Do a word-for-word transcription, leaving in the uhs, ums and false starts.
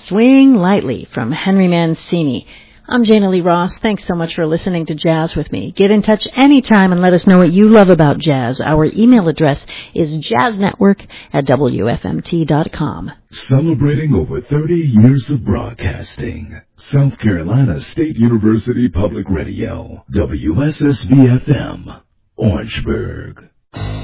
Swing Lightly from Henry Mancini. I'm Jana Lee Ross. Thanks so much for listening to Jazz with me. Get in touch anytime and let us know what you love about jazz. Our email address is jazznetwork at w f m t dot com. Celebrating over thirty years of broadcasting. South Carolina State University Public Radio, W S S B F M, Orangeburg.